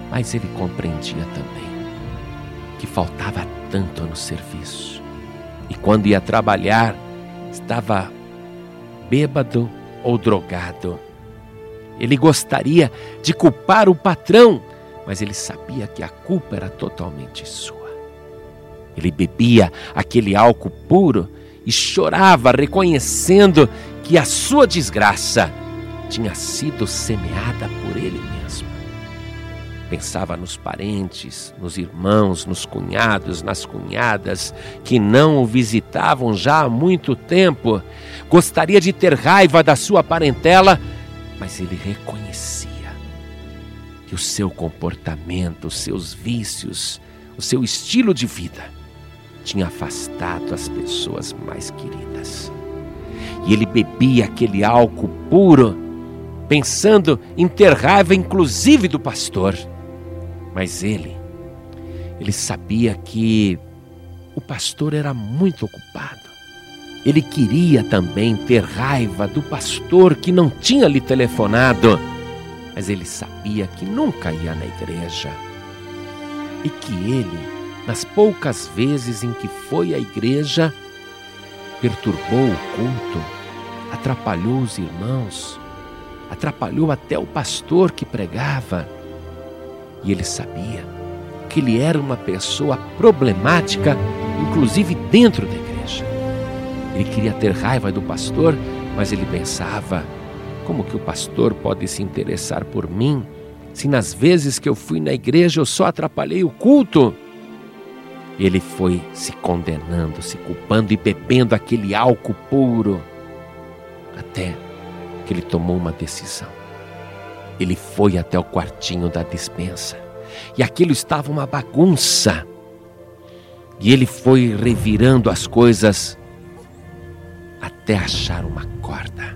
Mas ele compreendia também que faltava tanto no serviço. E quando ia trabalhar, estava bêbado ou drogado. Ele gostaria de culpar o patrão, mas ele sabia que a culpa era totalmente sua. Ele bebia aquele álcool puro e chorava, reconhecendo que a sua desgraça tinha sido semeada por ele mesmo. Pensava nos parentes, nos irmãos, nos cunhados, nas cunhadas que não o visitavam já há muito tempo. Gostaria de ter raiva da sua parentela, mas ele reconhecia que o seu comportamento, os seus vícios, o seu estilo de vida tinha afastado as pessoas mais queridas. E ele bebia aquele álcool puro, pensando em ter raiva inclusive do pastor. Mas ele sabia que o pastor era muito ocupado. Ele queria também ter raiva do pastor que não tinha lhe telefonado, mas ele sabia que nunca ia na igreja. E que ele, nas poucas vezes em que foi à igreja, perturbou o culto, atrapalhou os irmãos, atrapalhou até o pastor que pregava. E ele sabia que ele era uma pessoa problemática, inclusive dentro da igreja. Ele queria ter raiva do pastor, mas ele pensava: como que o pastor pode se interessar por mim, se nas vezes que eu fui na igreja eu só atrapalhei o culto? Ele foi se condenando, se culpando e bebendo aquele álcool puro, até que ele tomou uma decisão. Ele foi até o quartinho da despensa, e aquilo estava uma bagunça. E ele foi revirando as coisas até achar uma corda.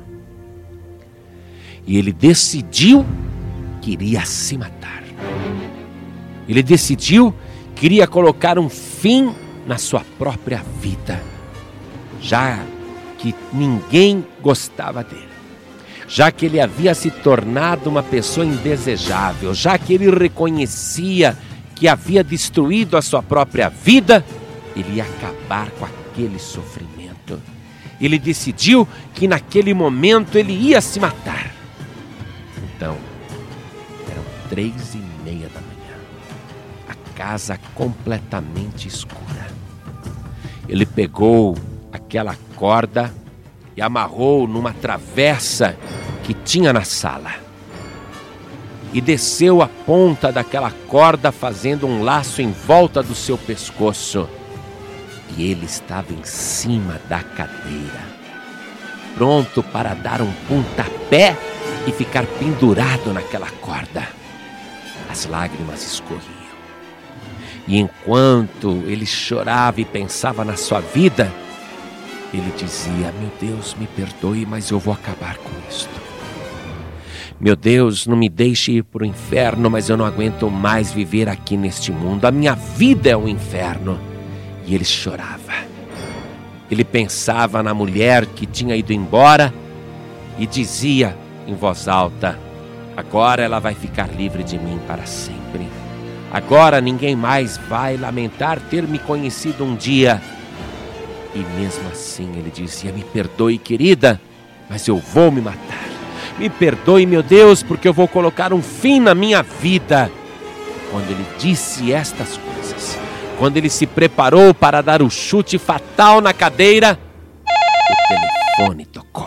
E ele decidiu que iria se matar. Ele decidiu que iria colocar um fim na sua própria vida, já que ninguém gostava dele. Já que ele havia se tornado uma pessoa indesejável, já que ele reconhecia que havia destruído a sua própria vida, ele ia acabar com aquele sofrimento. Ele decidiu que naquele momento ele ia se matar. Então, eram 3:30 da manhã, a casa completamente escura. Ele pegou aquela corda e amarrou numa travessa que tinha na sala. E desceu a ponta daquela corda, fazendo um laço em volta do seu pescoço. E ele estava em cima da cadeira, pronto para dar um pontapé e ficar pendurado naquela corda. As lágrimas escorriam. E enquanto ele chorava e pensava na sua vida, ele dizia: meu Deus, me perdoe, mas eu vou acabar com isto. Meu Deus, não me deixe ir para o inferno, mas eu não aguento mais viver aqui neste mundo. A minha vida é um inferno. E ele chorava. Ele pensava na mulher que tinha ido embora e dizia em voz alta: agora ela vai ficar livre de mim para sempre. Agora ninguém mais vai lamentar ter me conhecido um dia. E mesmo assim ele dizia: me perdoe, querida, mas eu vou me matar. Me perdoe, meu Deus, porque eu vou colocar um fim na minha vida. Quando ele disse estas coisas, quando ele se preparou para dar o chute fatal na cadeira, o telefone tocou.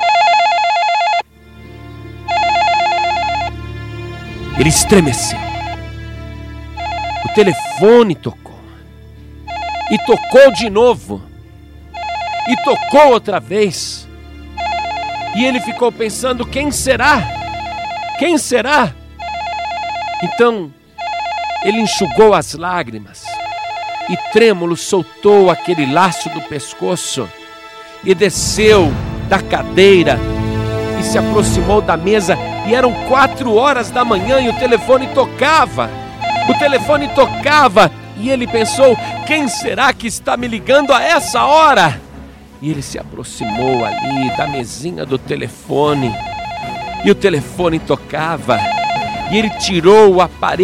Ele estremeceu. O telefone tocou. E tocou de novo. E tocou outra vez. E ele ficou pensando: quem será? Quem será? Então, ele enxugou as lágrimas e trêmulo soltou aquele laço do pescoço e desceu da cadeira e se aproximou da mesa. E eram 4 da manhã e o telefone tocava. O telefone tocava e ele pensou: quem será que está me ligando a essa hora? E ele se aproximou ali da mesinha do telefone. E o telefone tocava. E ele tirou o aparelho